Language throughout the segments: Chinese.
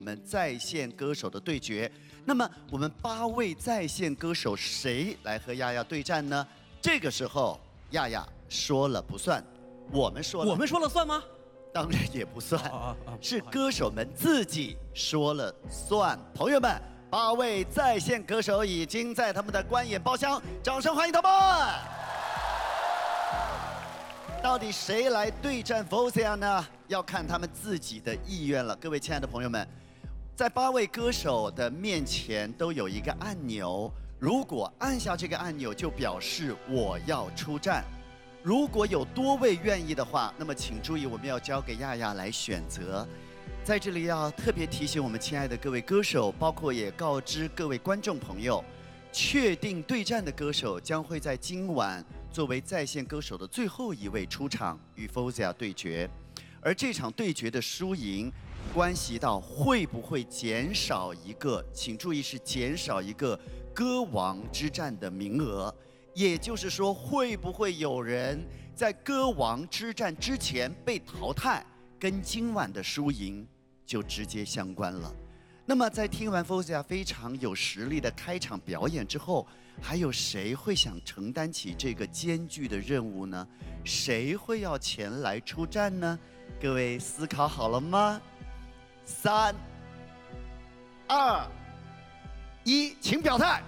我们在线歌手的对决。那么我们8位在线歌手谁来和亚亚对战呢？这个时候亚亚说了不算，我们说了算吗？ 当然也不算，是歌手们自己说了算。朋友们，8位在线歌手已经在他们的观演包厢，掌声欢迎他们！到底谁来对战 Fozia 呢？要看他们自己的意愿了。各位亲爱的朋友们，在8位歌手的面前都有一个按钮，如果按下这个按钮，就表示我要出战。如果有多位愿意的话，那么请注意，我们要交给亚亚来选择。在这里要特别提醒我们亲爱的各位歌手，包括也告知各位观众朋友，确定对战的歌手将会在今晚作为在线歌手的最后一位出场与 Fozia 对决。而这场对决的输赢，关系到会不会减少一个，请注意是减少一个歌王之战的名额。也就是说，会不会有人在歌王之战之前被淘汰，跟今晚的输赢就直接相关了。那么在听完 Fozia 非常有实力的开场表演之后，还有谁会想承担起这个艰巨的任务呢？谁会要前来出战呢？各位思考好了吗？3、2、1，请表态。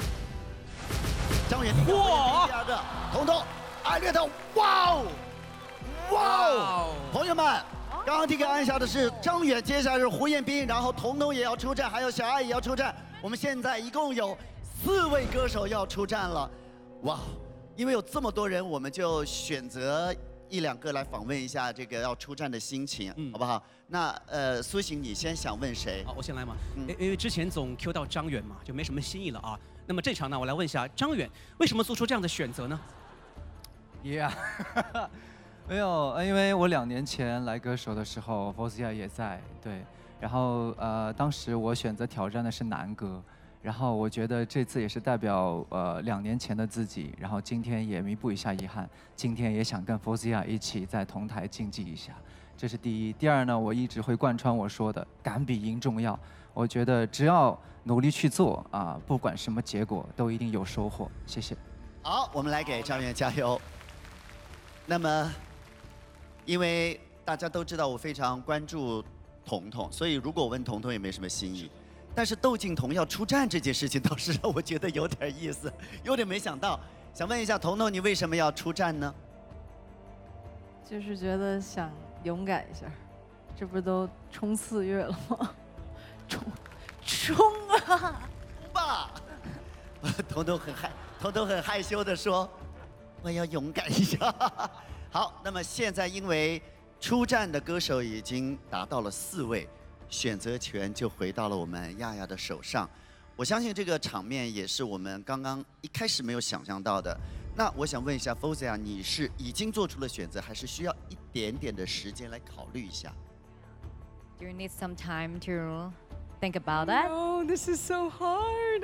张远第二个，彤彤，艾略特，哇哦，哇哦！朋友们，刚刚这个按下的是张远，接下来是胡彦斌，然后彤彤也要出战，还有小爱也要出战。我们现在一共有4位歌手要出战了，哇！因为有这么多人，我们就选择1、2个来访问一下这个要出战的心情，好不好？那苏醒，你先想问谁？ 好，我先来嘛。因为之前总 Q 到张远嘛，就没什么新意了啊。那么这场呢，我来问一下张远，为什么做出这样的选择呢 ？Yeah， 没有，因为我2年前来歌手的时候 ，Fozia 也在，对。然后当时我选择挑战的是男歌，然后我觉得这次也是代表2年前的自己，然后今天也弥补一下遗憾，今天也想跟 Fozia 一起在同台竞技一下，这是第一。第二呢，我一直会贯穿我说的，敢比赢重要。我觉得只要努力去做啊，不管什么结果都一定有收获。谢谢。 好，我们来给张远加油。那么，因为大家都知道我非常关注彤彤，所以如果我问彤彤也没什么新意。但是窦靖童要出战这件事情倒是让我觉得有点意思，有点没想到。想问一下彤彤，你为什么要出战呢？ 就是觉得想勇敢一下，这不都冲4月了吗？冲啊！ 吧！彤彤很害羞的说：“我要勇敢一下。”好，那么现在因为出战的歌手已经达到了4位，选择权就回到了我们亚亚的手上。我相信这个场面也是我们刚刚一开始没有想象到的。那我想问一下 Fozia， 你是已经做出了选择，还是需要一点点的时间来考虑一下 ？Do you need some time to think about that? No, this is so hard.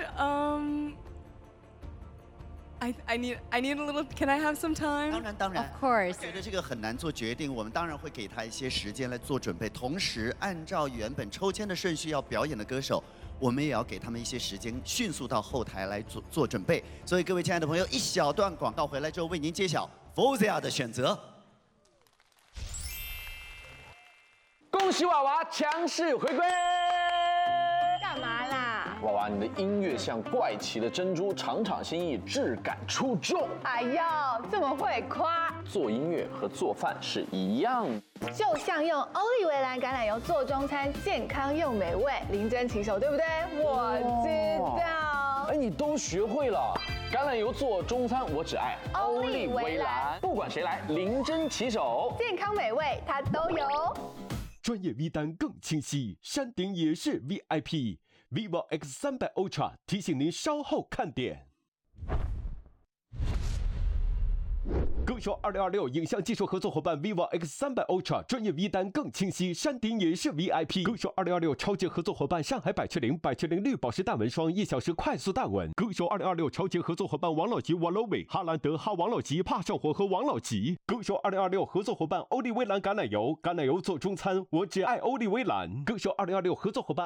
I need a little. Can I have some time? 当然 Of course. 觉得这个很难做决定，我们当然会给他一些时间来做准备。同时，按照原本抽签的顺序要表演的歌手，我们也要给他们一些时间，迅速到后台来做准备。所以，各位亲爱的朋友，一小段广告回来之后，为您揭晓 Fozia 的选择。 恭喜娃娃强势回归！ 干嘛啦？ 娃娃，你的音乐像怪奇的珍珠，场场新意，质感出众。 哎呦，这么会夸！ 做音乐和做饭是一样的， 就像用欧丽维兰橄榄油做中餐，健康又美味，零争其手，对不对？我知道。 哎，你都学会了。橄榄油做中餐，我只爱欧丽维兰，不管谁来，零争其手， 健康美味它都有。 专业 V 单更清晰，山顶也是 VIP。vivo X300 Ultra 提醒您稍后看点。歌更说2026影像技术合作伙伴 vivo X300 Ultra 专业 V 单更清晰，山顶也是 VIP。更说2026超级合作伙伴上海百雀羚绿宝石淡纹霜1小时快速淡纹。更说2026超级合作伙伴王老吉 Walloway 哈兰德哈王老吉怕上火和王老吉。更说2026合作伙伴欧丽薇兰橄榄油做中餐我只爱欧丽薇兰。更说2026合作伙伴